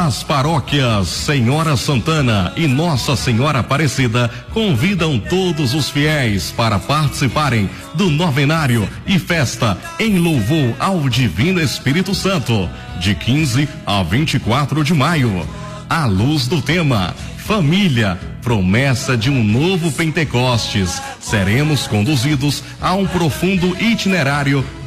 As paróquias Senhora Santana e Nossa Senhora Aparecida convidam todos os fiéis para participarem do novenário e festa em louvor ao Divino Espírito Santo, de 15 a 24 de maio. À luz do tema Família, promessa de um novo Pentecostes, seremos conduzidos a um profundo itinerário